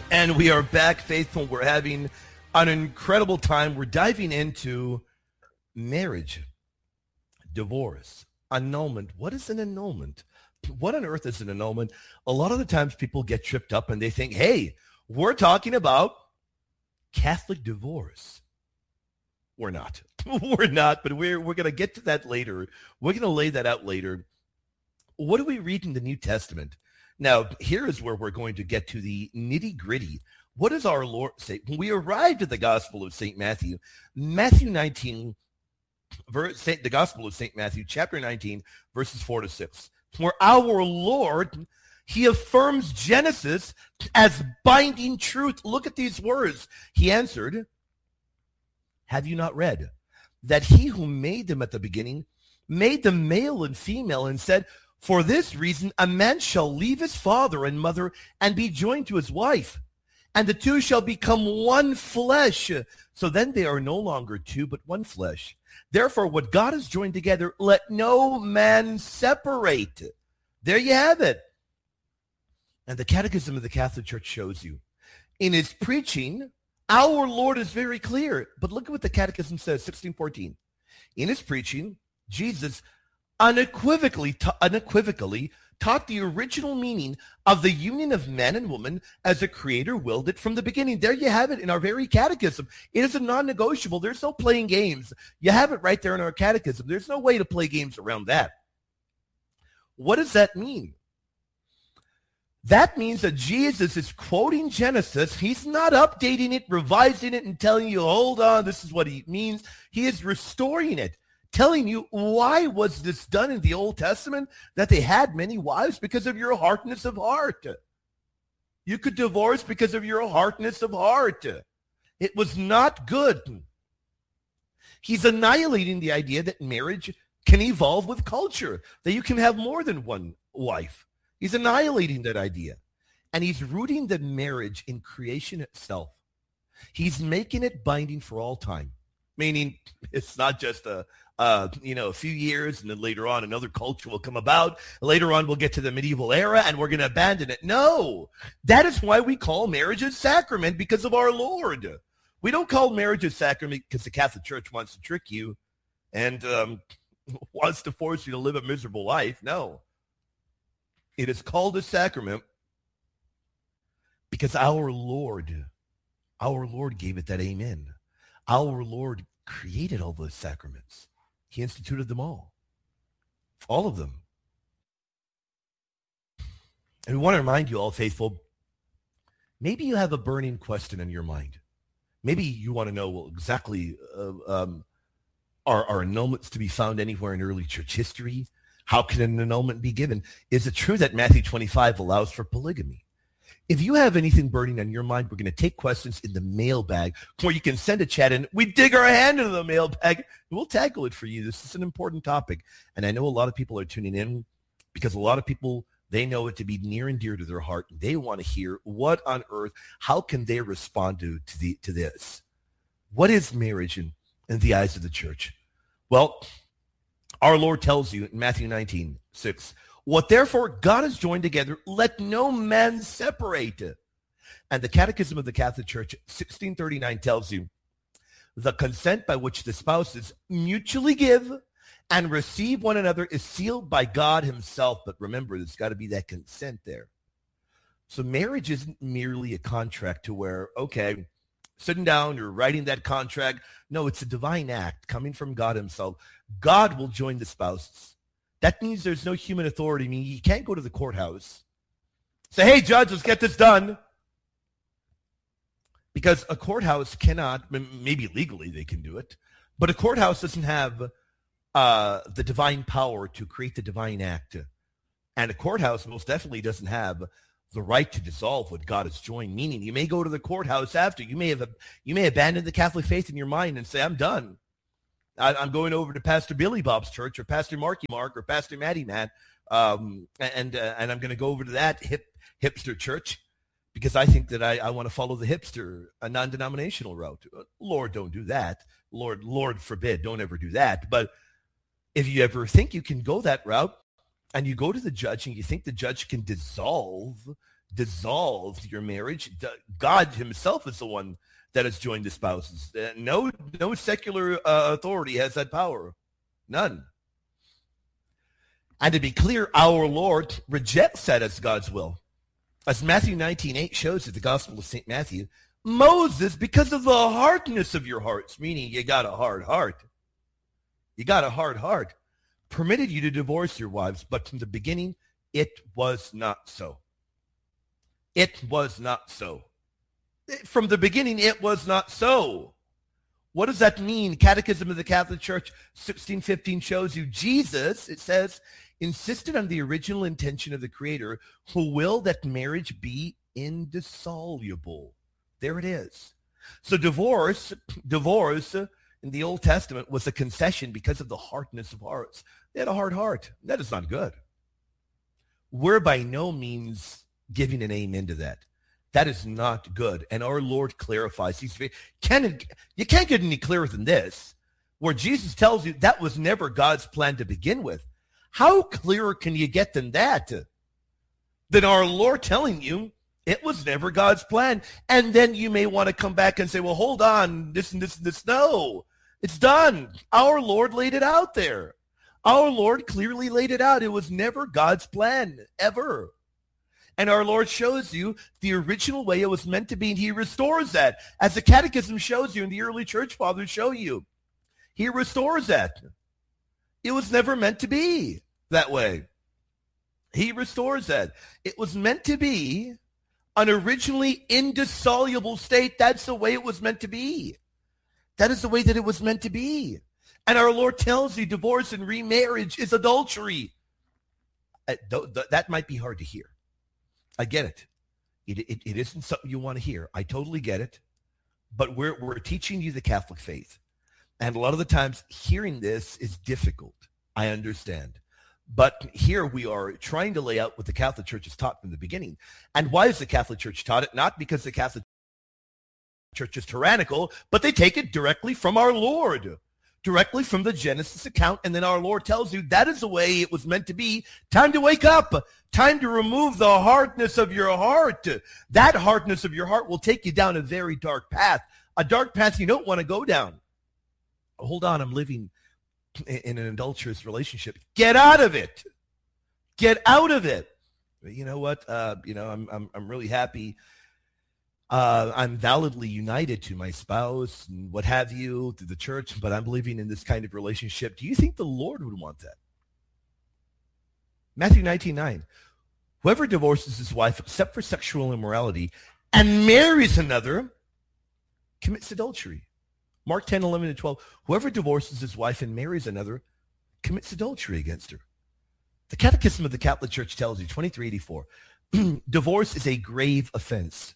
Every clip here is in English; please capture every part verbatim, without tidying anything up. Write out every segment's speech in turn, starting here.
And we are back, faithful. We're having an incredible time. We're diving into marriage, divorce, annulment. What is an annulment? What on earth is an annulment? A lot of the times people get tripped up and they think, hey, we're talking about Catholic divorce. We're not. We're not, but we're we're going to get to that later. We're going to lay that out later. What do we read in the New Testament? Now, here is where we're going to get to the nitty-gritty. What does our Lord say? When we arrived at the Gospel of Saint Matthew, Matthew nineteen, verse, the Gospel of Saint Matthew, chapter nineteen, verses four to six, where our Lord, he affirms Genesis as binding truth. Look at these words. He answered, have you not read that he who made them at the beginning made them male and female and said, for this reason, a man shall leave his father and mother and be joined to his wife, and the two shall become one flesh. So then they are no longer two, but one flesh. Therefore, what God has joined together, let no man separate. There you have it. And the Catechism of the Catholic Church shows you. In his preaching, our Lord is very clear. But look at what the Catechism says, sixteen fourteen. In his preaching, Jesus unequivocally, ta- unequivocally taught the original meaning of the union of man and woman as the Creator willed it from the beginning. There you have it in our very catechism. It is a non-negotiable. There's no playing games. You have it right there in our catechism. There's no way to play games around that. What does that mean? That means that Jesus is quoting Genesis. He's not updating it, revising it, and telling you, hold on, this is what he means. He is restoring it, telling you why was this done in the Old Testament, that they had many wives because of your hardness of heart. You could divorce because of your hardness of heart. It was not good. He's annihilating the idea that marriage can evolve with culture, that you can have more than one wife. He's annihilating that idea. And he's rooting the marriage in creation itself. He's making it binding for all time, meaning it's not just a, uh, you know, a few years and then later on another culture will come about. Later on we'll get to the medieval era and we're going to abandon it. No, that is why we call marriage a sacrament, because of our Lord. We don't call marriage a sacrament because the Catholic Church wants to trick you and um, wants to force you to live a miserable life. No. It is called a sacrament because our Lord, our Lord gave it that amen. Our Lord created all those sacraments. He instituted them all. All of them. And we want to remind you all, faithful, maybe you have a burning question in your mind. Maybe you want to know, well, exactly, uh, um, are, are annulments to be found anywhere in early church history? How can an annulment be given? Is it true that Matthew twenty-five allows for polygamy? If you have anything burning on your mind, we're going to take questions in the mailbag, or you can send a chat in. We dig our hand into the mailbag, and we'll tackle it for you. This is an important topic, and I know a lot of people are tuning in because a lot of people, they know it to be near and dear to their heart. They want to hear what on earth, how can they respond to, to, the, to this? What is marriage in, in the eyes of the church? Well, our Lord tells you in Matthew nineteen six, what therefore God has joined together, let no man separate. And the Catechism of the Catholic Church, sixteen thirty-nine, tells you the consent by which the spouses mutually give and receive one another is sealed by God himself. But remember, there's got to be that consent there. So marriage isn't merely a contract to where, okay, sitting down, you're writing that contract. No, it's a divine act coming from God himself. God will join the spouses. That means there's no human authority. I mean, you can't go to the courthouse, say, hey, judge, let's get this done. Because a courthouse cannot, maybe legally they can do it, but a courthouse doesn't have uh, the divine power to create the divine act. And a courthouse most definitely doesn't have the right to dissolve what God has joined, meaning you may go to the courthouse after. You may have you may abandon the Catholic faith in your mind and say, I'm done. I, I'm going over to Pastor Billy Bob's church or Pastor Marky Mark or Pastor Matty Matt, um, and uh, and I'm going to go over to that hip hipster church because I think that I, I want to follow the hipster, a non-denominational route. Lord, don't do that. Lord, Lord forbid, don't ever do that. But if you ever think you can go that route, and you go to the judge and you think the judge can dissolve dissolve your marriage. God himself is the one that has joined the spouses. Uh, no, no secular uh, authority has that power. None. And to be clear, our Lord rejects that as God's will. As Matthew nineteen eight shows in the Gospel of Saint Matthew, Moses, because of the hardness of your hearts, meaning you got a hard heart, you got a hard heart, permitted you to divorce your wives, but from the beginning, it was not so. It was not so. From the beginning, it was not so. What does that mean? Catechism of the Catholic Church sixteen fifteen shows you Jesus, it says, insisted on the original intention of the Creator, who willed that marriage be indissoluble. There it is. So divorce, divorce in the Old Testament was a concession because of the hardness of hearts. They had a hard heart. That is not good. We're by no means giving an amen to that. That is not good. And our Lord clarifies. He's, can, you can't get any clearer than this, where Jesus tells you that was never God's plan to begin with. How clearer can you get than that? Than our Lord telling you it was never God's plan. And then you may want to come back and say, well, hold on, this and this and this. No, it's done. Our Lord laid it out there. Our Lord clearly laid it out. It was never God's plan, ever. And our Lord shows you the original way it was meant to be, and he restores that. As the Catechism shows you and the early church fathers show you, he restores that. It was never meant to be that way. He restores that. It was meant to be an originally indissoluble state. That's the way it was meant to be. That is the way that it was meant to be. And our Lord tells you divorce and remarriage is adultery. That might be hard to hear. I get it. It, it. it isn't something you want to hear. I totally get it. But we're we're teaching you the Catholic faith. And a lot of the times hearing this is difficult. I understand. But here we are trying to lay out what the Catholic Church has taught from the beginning. And why is the Catholic Church taught it? Not because the Catholic Church is tyrannical, but they take it directly from our Lord, directly from the Genesis account. And then our Lord tells you that is the way it was meant to be. Time to wake up. Time to remove the hardness of your heart. That hardness of your heart will take you down a very dark path, a dark path you don't want to go down. Hold on, I'm living in an adulterous relationship. Get out of it. Get out of it. You know what? Uh, you know, I'm I'm I'm really happy. Uh, I'm validly united to my spouse and what have you, to the church, but I'm living in this kind of relationship. Do you think the Lord would want that? Matthew nineteen nine. Whoever divorces his wife except for sexual immorality and marries another commits adultery. Mark ten, eleven, and twelve. Whoever divorces his wife and marries another commits adultery against her. The Catechism of the Catholic Church tells you, twenty-three eighty-four, divorce is a grave offense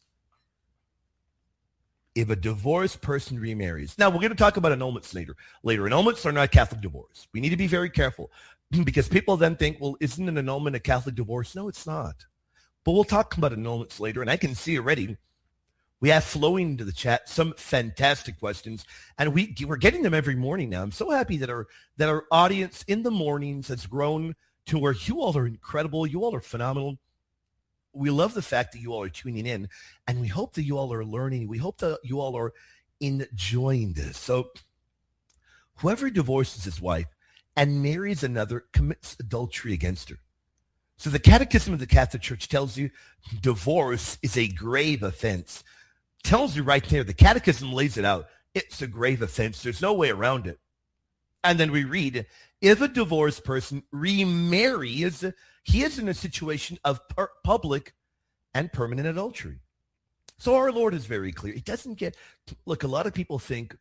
if a divorced person remarries. Now, we're going to talk about annulments later. Later, annulments are not Catholic divorce. We need to be very careful because people then think, well, isn't an annulment a Catholic divorce? No, it's not. But we'll talk about annulments later, and I can see already we have flowing into the chat some fantastic questions, and we, we're getting them every morning now. I'm so happy that our that our audience in the mornings has grown to where you all are incredible. You all are phenomenal. We love the fact that you all are tuning in, and we hope that you all are learning. We hope that you all are enjoying this. So whoever divorces his wife and marries another commits adultery against her. So the Catechism of the Catholic Church tells you divorce is a grave offense. Tells you right there, the Catechism lays it out. It's a grave offense. There's no way around it. And then we read, if a divorced person remarries, he is in a situation of per- public and permanent adultery. So our Lord is very clear. It doesn't get, look, a lot of people think,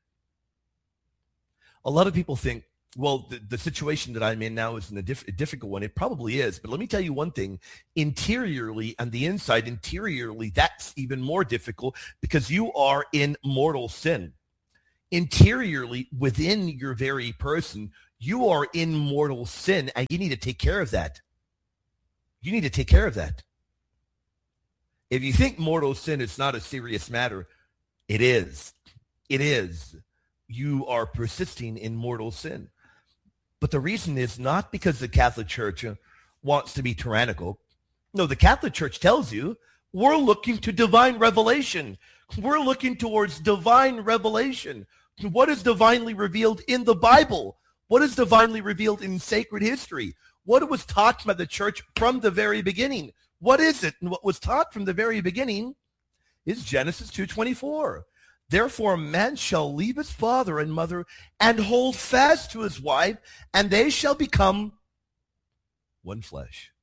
a lot of people think, well, the, the situation that I'm in now isn't a, diff- a difficult one. It probably is. But let me tell you one thing. Interiorly, on the inside, interiorly, that's even more difficult because you are in mortal sin. Interiorly, within your very person, you are in mortal sin, and you need to take care of that. You need to take care of that. If you think mortal sin is not a serious matter, it is. It is. You are persisting in mortal sin. But the reason is not because the Catholic Church wants to be tyrannical. No, the Catholic Church tells you We're looking to divine revelation. We're looking towards divine revelation. What is divinely revealed in the Bible? What is divinely revealed in sacred history? What was taught by the church from the very beginning? What is it? And what was taught from the very beginning is Genesis two twenty-four. Therefore, a man shall leave his father and mother and hold fast to his wife, and they shall become one flesh.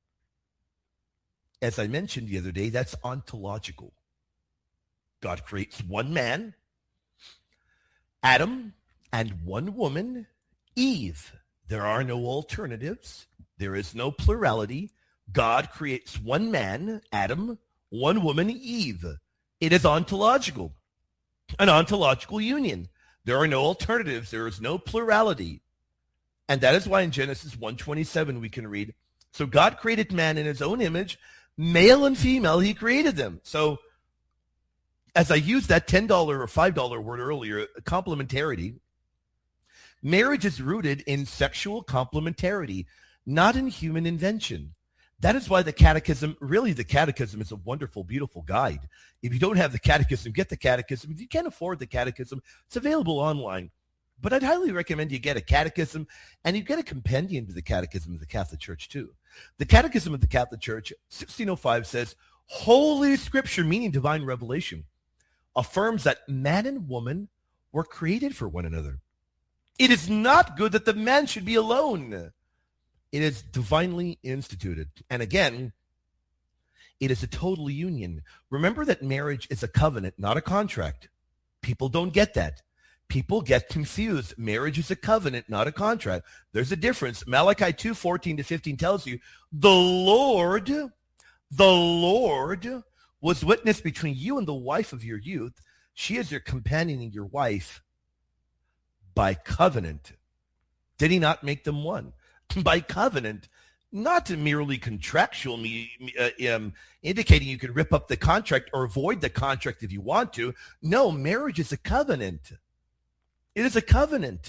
As I mentioned the other day, that's ontological. God creates one man, Adam, and one woman, Eve. There are no alternatives. There is no plurality. God creates one man, Adam, one woman, Eve. It is ontological, an ontological union. There are no alternatives. There is no plurality. And that is why in Genesis one twenty-seven we can read, so God created man in his own image, male and female, he created them. So as I used that ten dollars or five dollars word earlier, complementarity, marriage is rooted in sexual complementarity, not in human invention. That is why the catechism, really the catechism is a wonderful, beautiful guide. If you don't have the catechism, get the catechism. If you can't afford the catechism, it's available online. But I'd highly recommend you get a catechism, and you get a compendium to the catechism of the Catholic Church too. The Catechism of the Catholic Church, sixteen oh five, says, Holy Scripture, meaning divine revelation, affirms that man and woman were created for one another. It is not good that the man should be alone. It is divinely instituted. And again, it is a total union. Remember that marriage is a covenant, not a contract. People don't get that. People get confused. Marriage is a covenant, not a contract. There's a difference. Malachi two fourteen to fifteen tells you, the Lord, the Lord was witness between you and the wife of your youth. She is your companion and your wife by covenant. Did he not make them one? By covenant, not merely contractual, uh, um, indicating you can rip up the contract or avoid the contract if you want to. No, marriage is a covenant. It is a covenant.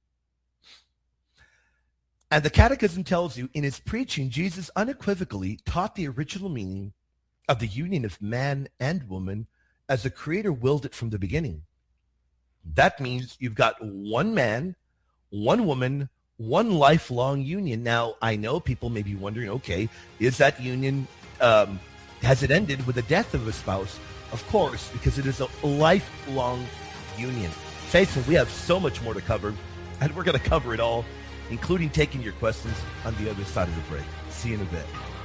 And the Catechism tells you in his preaching, Jesus unequivocally taught the original meaning of the union of man and woman as the Creator willed it from the beginning. That means you've got one man, one woman, one lifelong union. Now, I know people may be wondering, okay, is that union, um, has it ended with the death of a spouse? Of course, because it is a lifelong union. Faithful, we have so much more to cover, and we're going to cover it all, including taking your questions on the other side of the break. See you in a bit.